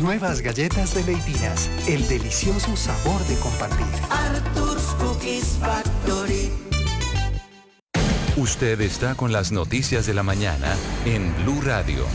Nuevas galletas de Leitinas, el delicioso sabor de compartir. Arthur's Cookies Factory. Usted está con las noticias de la mañana en Blue Radio.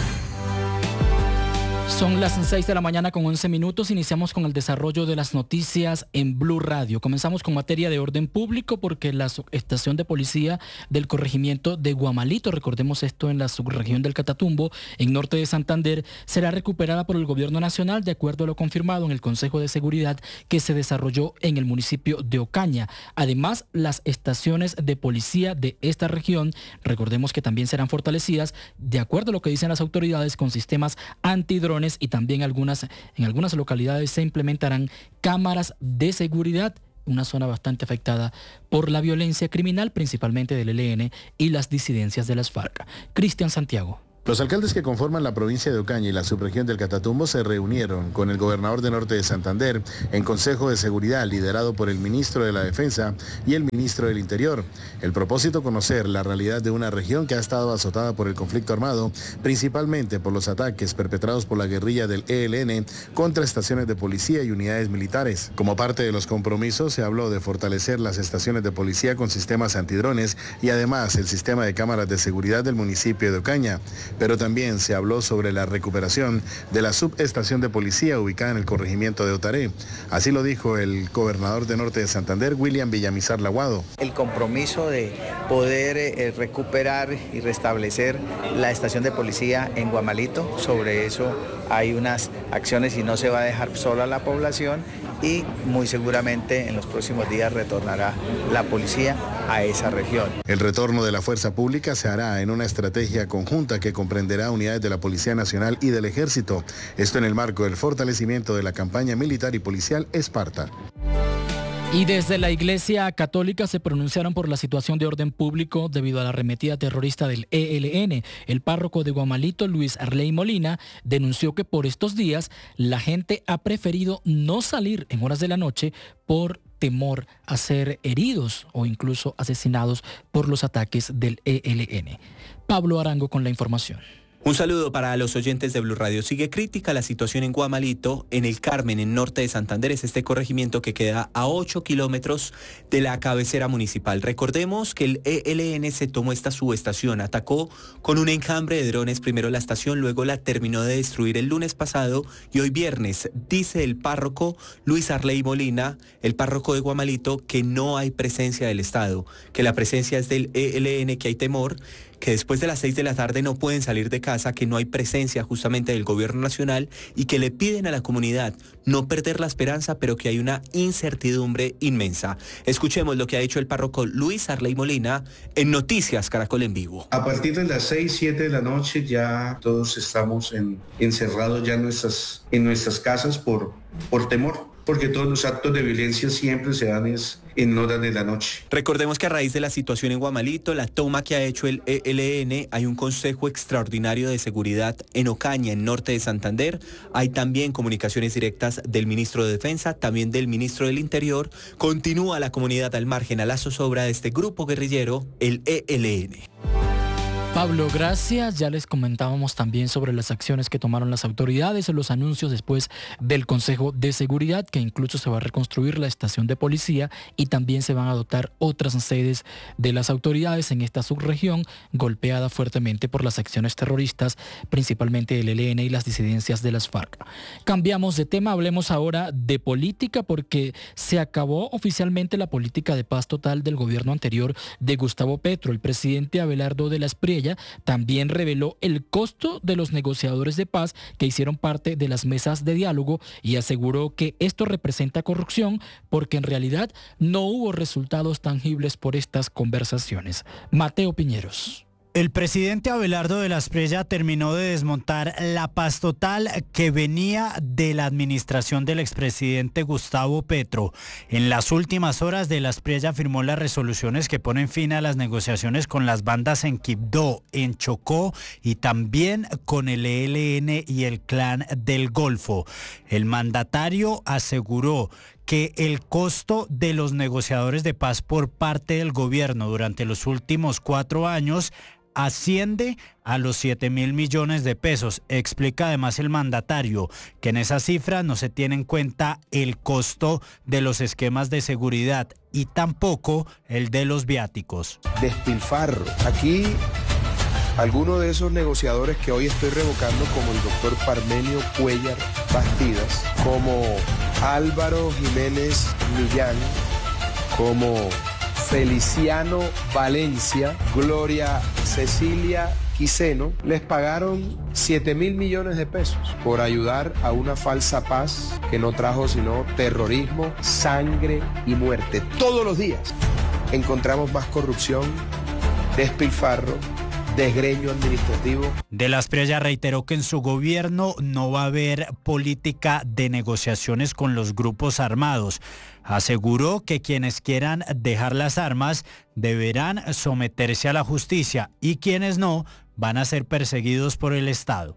Son las 6 de la mañana con 11 minutos. Iniciamos con el desarrollo de las noticias en Blue Radio. Comenzamos con materia de orden público porque la estación de policía del corregimiento de Guamalito, recordemos esto en la subregión del Catatumbo, en norte de Santander, será recuperada por el gobierno nacional de acuerdo a lo confirmado en el Consejo de Seguridad que se desarrolló en el municipio de Ocaña. Además, las estaciones de policía de esta región, recordemos que también serán fortalecidas de acuerdo a lo que dicen las autoridades con sistemas antidrones y también en algunas localidades se implementarán cámaras de seguridad, una zona bastante afectada por la violencia criminal, principalmente del ELN y las disidencias de las FARC. Cristian Santiago. Los alcaldes que conforman la provincia de Ocaña y la subregión del Catatumbo se reunieron con el gobernador de Norte de Santander en Consejo de Seguridad liderado por el ministro de la Defensa y el ministro del Interior. El propósito, conocer la realidad de una región que ha estado azotada por el conflicto armado, principalmente por los ataques perpetrados por la guerrilla del ELN contra estaciones de policía y unidades militares. Como parte de los compromisos se habló de fortalecer las estaciones de policía con sistemas antidrones y además el sistema de cámaras de seguridad del municipio de Ocaña. Pero también se habló sobre la recuperación de la subestación de policía ubicada en el corregimiento de Otaré. Así lo dijo el gobernador de Norte de Santander, William Villamizar Laguado. El compromiso de poder recuperar y restablecer la estación de policía en Guamalito, sobre eso hay unas acciones y no se va a dejar sola a la población y muy seguramente en los próximos días retornará la policía a esa región. El retorno de la fuerza pública se hará en una estrategia conjunta que comprenderá unidades de la Policía Nacional y del Ejército. Esto en el marco del fortalecimiento de la campaña militar y policial Esparta. Y desde la Iglesia Católica se pronunciaron por la situación de orden público debido a la arremetida terrorista del ELN. El párroco de Guamalito, Luis Arley Molina, denunció que por estos días la gente ha preferido no salir en horas de la noche por temor a ser heridos o incluso asesinados por los ataques del ELN. Pablo Arango con la información. Un saludo para los oyentes de Blue Radio. Sigue crítica la situación en Guamalito, en el Carmen, en norte de Santander. Es este corregimiento que queda a 8 kilómetros de la cabecera municipal. Recordemos que el ELN se tomó esta subestación, atacó con un enjambre de drones primero la estación, luego la terminó de destruir el lunes pasado y hoy viernes dice el párroco Luis Arley Molina, el párroco de Guamalito, que no hay presencia del Estado, que la presencia es del ELN, que hay temor, que después de las 6 de la tarde no pueden salir de casa, que no hay presencia justamente del gobierno nacional y que le piden a la comunidad no perder la esperanza, pero que hay una incertidumbre inmensa. Escuchemos lo que ha dicho el párroco Luis Arley Molina en Noticias Caracol en Vivo. A partir de las 6, 7 de la noche ya todos estamos encerrados ya en nuestras casas por temor, porque todos los actos de violencia siempre se dan en horas de la noche. Recordemos que a raíz de la situación en Guamalito, la toma que ha hecho el ELN, hay un Consejo Extraordinario de Seguridad en Ocaña, en norte de Santander. Hay también comunicaciones directas del ministro de Defensa, también del ministro del Interior. Continúa la comunidad al margen, a la zozobra de este grupo guerrillero, el ELN. Pablo, gracias. Ya les comentábamos también sobre las acciones que tomaron las autoridades, los anuncios después del Consejo de Seguridad, que incluso se va a reconstruir la estación de policía y también se van a dotar otras sedes de las autoridades en esta subregión golpeada fuertemente por las acciones terroristas, principalmente del ELN y las disidencias de las FARC. Cambiamos de tema, hablemos ahora de política porque se acabó oficialmente la política de paz total del gobierno anterior de Gustavo Petro. El presidente Abelardo de la Espriella también reveló el costo de los negociadores de paz que hicieron parte de las mesas de diálogo y aseguró que esto representa corrupción porque en realidad no hubo resultados tangibles por estas conversaciones. Mateo Piñeros. El presidente Abelardo de la Espriella terminó de desmontar la paz total que venía de la administración del expresidente Gustavo Petro. En las últimas horas de la Espriella firmó las resoluciones que ponen fin a las negociaciones con las bandas en Quibdó, en Chocó y también con el ELN y el Clan del Golfo. El mandatario aseguró que el costo de los negociadores de paz por parte del gobierno durante los últimos 4 años asciende a los 7.000 millones de pesos. Explica además el mandatario que en esa cifra no se tiene en cuenta el costo de los esquemas de seguridad y tampoco el de los viáticos. Despilfarro. Aquí algunos de esos negociadores que hoy estoy revocando, como el doctor Parmenio Cuellar Bastidas, como Álvaro Jiménez Millán, como Feliciano Valencia, Gloria Cecilia Quiseno, les pagaron 7.000 millones de pesos por ayudar a una falsa paz que no trajo sino terrorismo, sangre y muerte. Todos los días encontramos más corrupción, despilfarro, desgreño administrativo. De la Espriella reiteró que en su gobierno no va a haber política de negociaciones con los grupos armados. Aseguró que quienes quieran dejar las armas deberán someterse a la justicia y quienes no van a ser perseguidos por el Estado.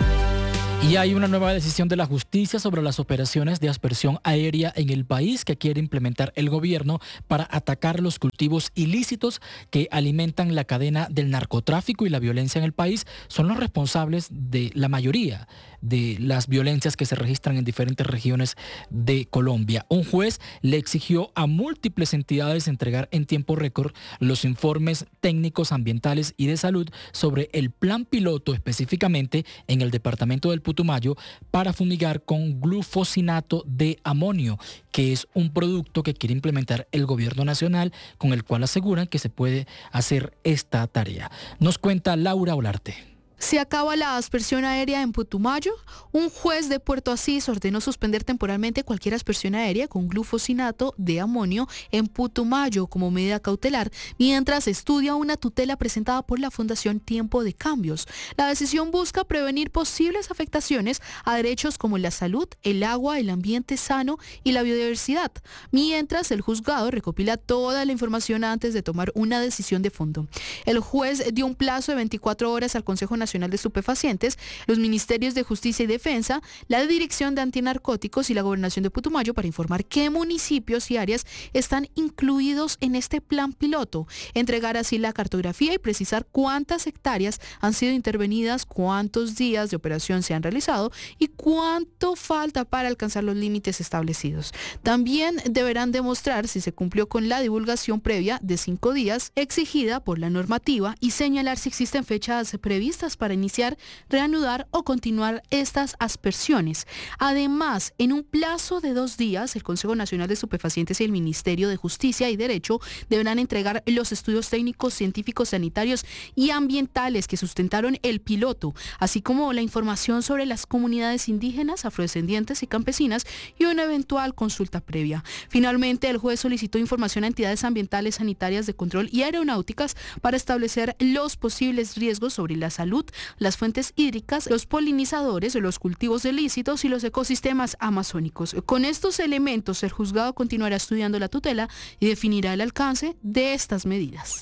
Y hay una nueva decisión de la justicia sobre las operaciones de aspersión aérea en el país que quiere implementar el gobierno para atacar los cultivos ilícitos que alimentan la cadena del narcotráfico y la violencia en el país. Son los responsables de la mayoría de las violencias que se registran en diferentes regiones de Colombia. Un juez le exigió a múltiples entidades entregar en tiempo récord los informes técnicos ambientales y de salud sobre el plan piloto específicamente en el departamento del Putumayo para fumigar con glufosinato de amonio, que es un producto que quiere implementar el gobierno nacional, con el cual aseguran que se puede hacer esta tarea. Nos cuenta Laura Olarte. Se acaba la aspersión aérea en Putumayo. Un juez de Puerto Asís ordenó suspender temporalmente cualquier aspersión aérea con glufosinato de amonio en Putumayo como medida cautelar, mientras estudia una tutela presentada por la Fundación Tiempo de Cambios. La decisión busca prevenir posibles afectaciones a derechos como la salud, el agua, el ambiente sano y la biodiversidad, mientras el juzgado recopila toda la información antes de tomar una decisión de fondo. El juez dio un plazo de 24 horas al Consejo Nacional de Estupefacientes, los Ministerios de Justicia y Defensa, la Dirección de Antinarcóticos y la Gobernación de Putumayo para informar qué municipios y áreas están incluidos en este plan piloto, entregar así la cartografía y precisar cuántas hectáreas han sido intervenidas, cuántos días de operación se han realizado y cuánto falta para alcanzar los límites establecidos. También deberán demostrar si se cumplió con la divulgación previa de 5 días exigida por la normativa y señalar si existen fechas previstas para iniciar, reanudar o continuar estas aspersiones. Además, en un plazo de 2 días, el Consejo Nacional de Estupefacientes y el Ministerio de Justicia y Derecho deberán entregar los estudios técnicos, científicos, sanitarios y ambientales que sustentaron el piloto, así como la información sobre las comunidades indígenas, afrodescendientes y campesinas y una eventual consulta previa. Finalmente, el juez solicitó información a entidades ambientales, sanitarias, de control y aeronáuticas para establecer los posibles riesgos sobre la salud, las fuentes hídricas, los polinizadores, los cultivos ilícitos y los ecosistemas amazónicos. Con estos elementos, el juzgado continuará estudiando la tutela y definirá el alcance de estas medidas.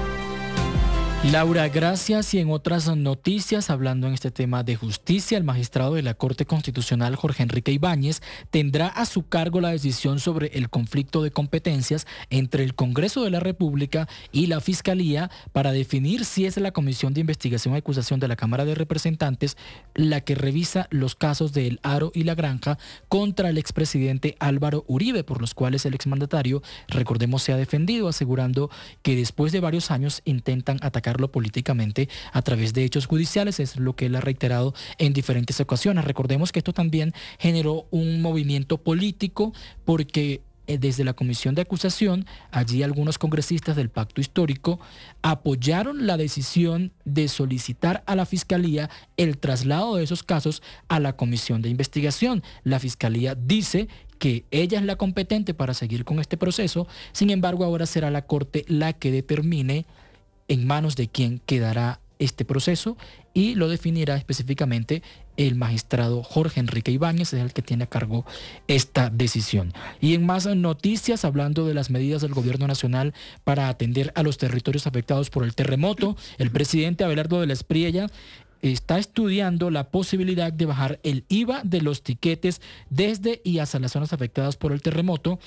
Laura, gracias. Y en otras noticias, hablando en este tema de justicia, el magistrado de la Corte Constitucional, Jorge Enrique Ibáñez, tendrá a su cargo la decisión sobre el conflicto de competencias entre el Congreso de la República y la Fiscalía para definir si es la Comisión de Investigación y Acusación de la Cámara de Representantes la que revisa los casos de El Haro y La Granja contra el expresidente Álvaro Uribe, por los cuales el exmandatario, recordemos, se ha defendido, asegurando que después de varios años intentan atacar políticamente a través de hechos judiciales. Es lo que él ha reiterado en diferentes ocasiones. Recordemos que esto también generó un movimiento político porque desde la Comisión de Acusación, allí algunos congresistas del Pacto Histórico apoyaron la decisión de solicitar a la Fiscalía el traslado de esos casos a la Comisión de Investigación. La Fiscalía dice que ella es la competente para seguir con este proceso, sin embargo ahora será la Corte la que determine en manos de quién quedará este proceso y lo definirá específicamente el magistrado Jorge Enrique Ibáñez, es el que tiene a cargo esta decisión. Y en más noticias, hablando de las medidas del gobierno nacional para atender a los territorios afectados por el terremoto, el presidente Abelardo de la Espriella está estudiando la posibilidad de bajar el IVA de los tiquetes desde y hasta las zonas afectadas por el terremoto.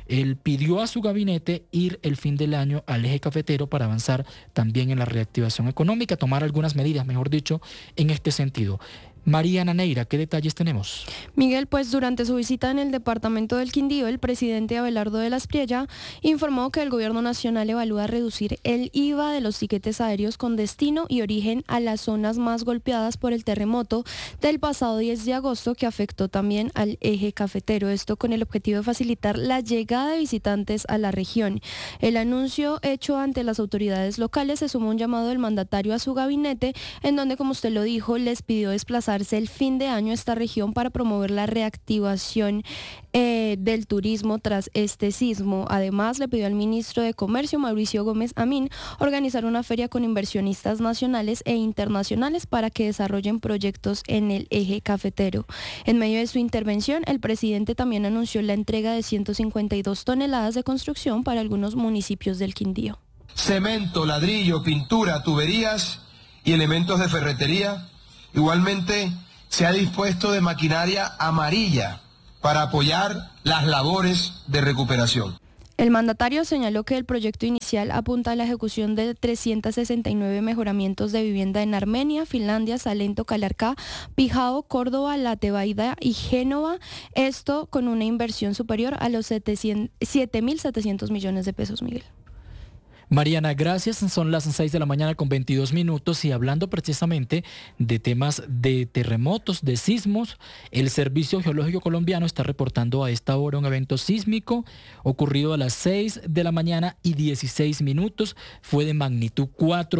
Él pidió a su gabinete ir el fin del año al eje cafetero para avanzar también en la reactivación económica, tomar algunas medidas, mejor dicho, en este sentido. Mariana Neira, ¿qué detalles tenemos? Miguel, pues durante su visita en el departamento del Quindío, el presidente Abelardo de la Espriella informó que el gobierno nacional evalúa reducir el IVA de los tiquetes aéreos con destino y origen a las zonas más golpeadas por el terremoto del pasado 10 de agosto que afectó también al eje cafetero. Esto con el objetivo de facilitar la llegada de visitantes a la región. El anuncio hecho ante las autoridades locales se sumó un llamado del mandatario a su gabinete, en donde, como usted lo dijo, les pidió desplazarse el fin de año a esta región para promover la reactivación del turismo tras este sismo. Además, le pidió al ministro de Comercio, Mauricio Gómez Amín, organizar una feria con inversionistas nacionales e internacionales para que desarrollen proyectos en el eje cafetero. En medio de su intervención, el presidente también anunció la entrega de 152 toneladas de construcción para algunos municipios del Quindío. Cemento, ladrillo, pintura, tuberías y elementos de ferretería. Igualmente, se ha dispuesto de maquinaria amarilla para apoyar las labores de recuperación. El mandatario señaló que el proyecto inicial apunta a la ejecución de 369 mejoramientos de vivienda en Armenia, Finlandia, Salento, Calarcá, Pijao, Córdoba, La Tebaida y Génova. Esto con una inversión superior a los 7.700 millones de pesos, Miguel. Mariana, gracias. Son las 6 de la mañana con 22 minutos y hablando precisamente de temas de terremotos, de sismos, el Servicio Geológico Colombiano está reportando a esta hora un evento sísmico ocurrido a las 6 de la mañana y 16 minutos. Fue de magnitud 4.